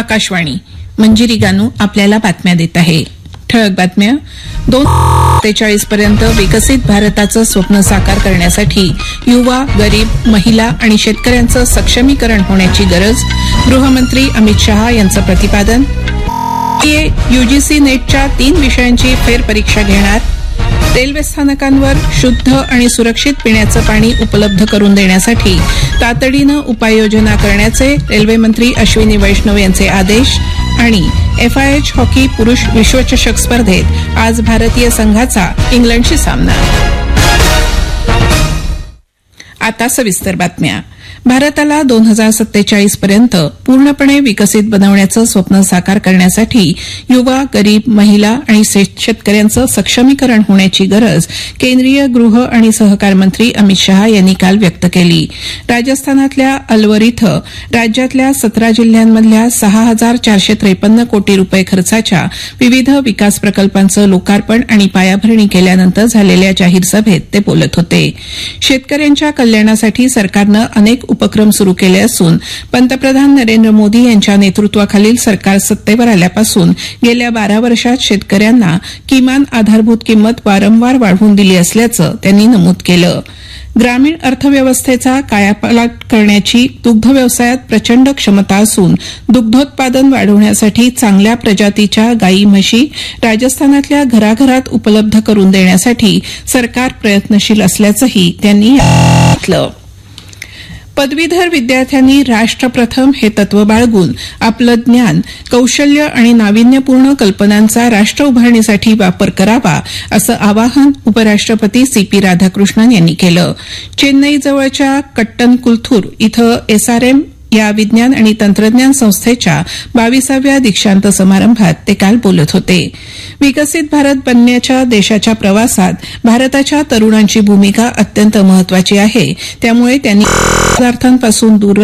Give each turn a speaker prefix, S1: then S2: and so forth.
S1: आकाशवाणी मंजिरी गानू आपल्याला बातम्या देत आहे. ठळक बातम्या. 2047 पर्यंत विकसित भारताचं स्वप्न साकार करण्यासाठी युवा, गरीब, महिला आणि शेतकऱ्यांचं सक्षमीकरण होण्याची गरज. गृहमंत्री अमित शहा यांचं प्रतिपादन. यूजीसी नेटच्या 3 विषयांची फेरपरीक्षा घेणार. रेल्वे स्थानकांवर शुद्ध आणि सुरक्षित पिण्याचं पाणी उपलब्ध करून देण्यासाठी तातडीनं उपाययोजना करण्याचे रेल्वेमंत्री अश्विनी वैष्णव यांचे आदेश. आणि FIH हॉकी पुरुष विश्वचषक स्पर्धेत आज भारतीय संघाचा इंग्लंडशी सामना. आता सविस्तर बातम्या. भारताला 2047 पर्यंत पूर्णपणे विकसित बनवण्याचं स्वप्न साकार करण्यासाठी युवा, गरीब, महिला आणि शेतकऱ्यांचं सक्षमीकरण होण्याची गरज केंद्रीय गृह आणि सहकार मंत्री अमित शहा यांनी काल व्यक्त केली. राजस्थानातल्या अलवर इथं राज्यातल्या 17 जिल्ह्यांमधल्या 6,453 कोटी रुपये खर्चाच्या विविध विकास प्रकल्पांचं लोकार्पण आणि पायाभरणी केल्यानंतर झालेल्या जाहीर सभेत ते बोलत होते. शेतकऱ्यांच्या कल्याणासाठी सरकारनं अनेक उपक्रम सुरू केले असून पंतप्रधान नरेंद्र मोदी यांच्या नेतृत्वाखालील सरकार सत्तेवर आल्यापासून गेल्या 12 वर्षात शेतकऱ्यांना किमान आधारभूत किंमत वारंवार वाढवून दिली असल्याचं त्यांनी नमूद केलं. ग्रामीण अर्थव्यवस्थेचा कायापालट करण्याची दुग्ध व्यवसायात प्रचंड क्षमता असून दुग्धोत्पादन वाढवण्यासाठी चांगल्या प्रजातीच्या गायी म्हशी राजस्थानातल्या घराघरात उपलब्ध करून देण्यासाठी सरकार प्रयत्नशील असल्याचंही त्यांनी सांगितलं. पदवीधर विद्यार्थ्यांनी राष्ट्रप्रथम हे तत्व बाळगून आपलं ज्ञान, कौशल्य आणि नाविन्यपूर्ण कल्पनांचा राष्ट्र उभारणीसाठी वापर करावा असं आवाहन उपराष्ट्रपती CP राधाकृष्णन यांनी केलं. चेन्नईजवळच्या कट्टनकुलथूर इथं SRM या विज्ञान आणि तंत्रज्ञान संस्थेच्या 22व्या दीक्षांत समारंभात ते काल बोलत होते. विकसित भारत बनण्याच्या देशाच्या प्रवासात भारताच्या तरुणांची भूमिका अत्यंत महत्वाची आहे. त्यामुळे त्यांनी पदार्थांपासून दूर